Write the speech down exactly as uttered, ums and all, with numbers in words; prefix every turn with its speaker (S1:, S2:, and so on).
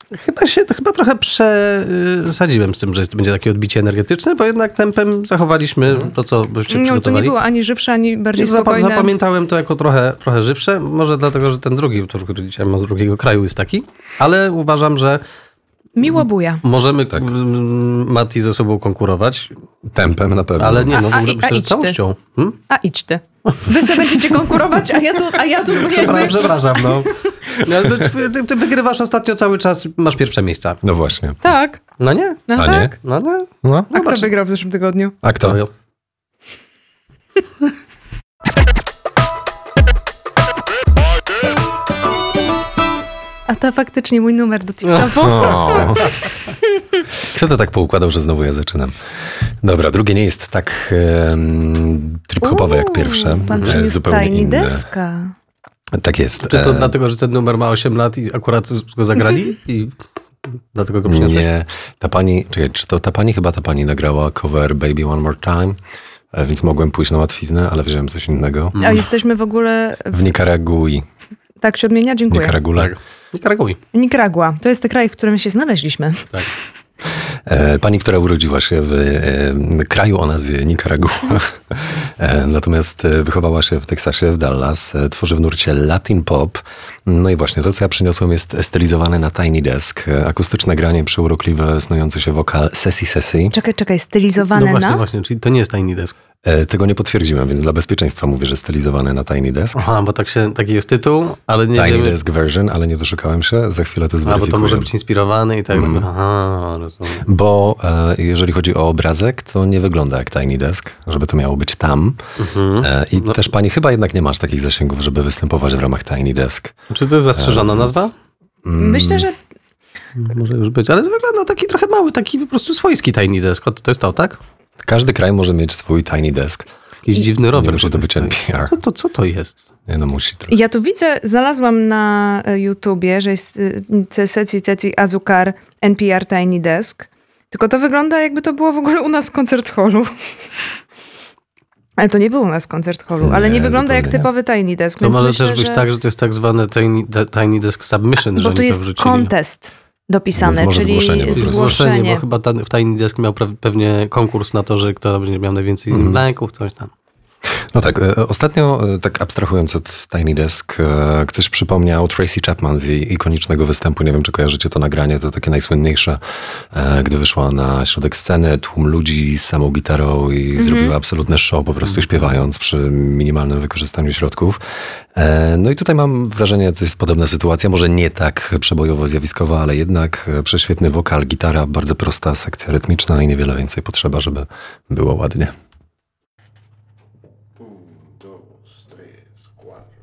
S1: Chyba się, chyba trochę przesadziłem z tym, że jest, będzie takie odbicie energetyczne, bo jednak tempem zachowaliśmy to, co byście
S2: No,
S1: przygotowali.
S2: to nie było ani żywsze, ani bardziej
S1: Zap-
S2: spokojne.
S1: Zapamiętałem to jako trochę, trochę żywsze, może dlatego, że ten drugi, który dzisiaj mam z drugiego kraju jest taki, ale uważam, że
S2: Miło buja.
S1: możemy tak. Mati ze sobą konkurować.
S3: Tempem na pewno.
S1: Ale nie, no
S2: A-
S1: w
S2: a-
S1: ogóle
S2: a
S1: myślę, że
S2: idź ty.
S1: całością. Hmm?
S2: A idź ty. Wy sobie będziecie konkurować, a ja tu, a ja tu
S1: Przepraszam,
S2: jakby...
S1: przepraszam, no. No, ale ty, ty, ty wygrywasz ostatnio cały czas, masz pierwsze miejsca.
S3: No właśnie.
S2: Tak.
S1: No nie?
S2: No
S3: A
S2: tak.
S3: nie?
S1: No nie?
S3: No.
S2: A kto wygrał w zeszłym tygodniu?
S3: A kto?
S1: To-
S2: A to faktycznie mój numer do TikToku.
S3: O. Kto to tak poukładał, że znowu ja zaczynam? Dobra, drugie nie jest tak um, trip-hopowe jak pierwsze.
S2: Pan
S3: E,
S2: przyniósł
S3: zupełnie
S2: Tiny
S3: inne.
S2: Deska.
S3: Tak jest.
S1: Czy to
S3: E,
S1: dlatego, że ten numer ma osiem lat i akurat go zagrali? I dlatego go przyniosłeś?
S3: Nie, ta pani, czekaj, czy to ta pani, chyba ta pani nagrała cover Baby One More Time, e, więc mogłem pójść na łatwiznę, ale wziąłem coś innego.
S2: A jesteśmy w ogóle...
S3: W Nikaragui.
S2: Tak się odmienia? Dziękuję.
S3: Nikaragula.
S1: Tak. Nikaraguj.
S2: Nikaragua. To jest ten kraj, w którym się znaleźliśmy.
S1: Tak.
S3: E, Pani, która urodziła się w e, kraju o nazwie Nikaragua, e, natomiast e, wychowała się w Teksasie, w Dallas, e, tworzy w nurcie Latin Pop. No i właśnie to, co ja przyniosłem, jest stylizowane na Tiny Desk. E, Akustyczne granie, przeurokliwe, snujący się wokal Sesi Sesi.
S2: Czekaj, czekaj, stylizowane
S1: No właśnie,
S2: na...
S1: właśnie, czyli to nie jest Tiny Desk.
S3: E, Tego nie potwierdziłem, więc dla bezpieczeństwa mówię, że stylizowane na Tiny Desk.
S1: Aha, bo tak się, taki jest tytuł, ale nie
S3: Tiny
S1: wiemy...
S3: Desk version, ale nie doszukałem się. Za chwilę to
S1: A,
S3: zweryfikuję.
S1: bo to może być inspirowany i tak. Mm. Aha, rozumiem.
S3: Bo e, jeżeli chodzi o obrazek, to nie wygląda jak Tiny Desk, żeby to miało być tam.
S1: Mhm.
S3: E, I
S1: No.
S3: też pani chyba jednak nie masz takich zasięgów, żeby występować w ramach Tiny Desk.
S1: Czy to jest zastrzeżona
S3: E,
S1: nazwa?
S2: Myślę, że
S1: Może już być, ale wygląda taki trochę mały, taki po prostu swojski Tiny Desk. O, to jest to, tak?
S3: Każdy kraj może mieć swój Tiny Desk.
S1: Jakiś dziwny rower.
S3: Nie musi to być
S1: jest.
S3: N P R.
S1: Co to, co to jest?
S3: Nie no, musi trochę.
S2: ja tu widzę, znalazłam na e, YouTubie, że jest y, Seci Teci Azukar N P R Tiny Desk. Tylko to wygląda, jakby to było w ogóle u nas w koncert hallu. Ale to nie było u nas w koncert hallu, ale nie,
S3: Nie,
S2: wygląda jak
S3: zupełnie nie.
S2: typowy Tiny Desk.
S1: To
S2: więc
S1: może
S2: myślę,
S1: też być
S2: że...
S1: tak, że to jest tak zwane Tiny, de, tiny Desk Submission, że
S2: Bo tu
S1: oni to
S2: jest
S1: wrzucili.
S2: contest dopisane,
S3: Więc może
S2: czyli
S3: zgłoszenie po prostu.
S2: zgłoszenie.
S1: bo chyba ten, w Tiny Desk miał pra- pewnie konkurs na to, że kto będzie miał najwięcej
S3: Mhm.
S1: lajków, coś tam.
S3: No tak, e, ostatnio, e, tak abstrahując od Tiny Desk, e, ktoś przypomniał Tracy Chapman z jej ikonicznego występu. Nie wiem, czy kojarzycie to nagranie, to takie najsłynniejsze, e, gdy wyszła na środek sceny, tłum ludzi z samą gitarą i zrobiła absolutne show, po prostu śpiewając przy minimalnym wykorzystaniu środków. E, No i tutaj mam wrażenie, to jest podobna sytuacja, może nie tak przebojowo-zjawiskowa, ale jednak e, prześwietny wokal, gitara, bardzo prosta sekcja rytmiczna i niewiele więcej potrzeba, żeby było ładnie.
S4: Un, dos, tres, cuatro.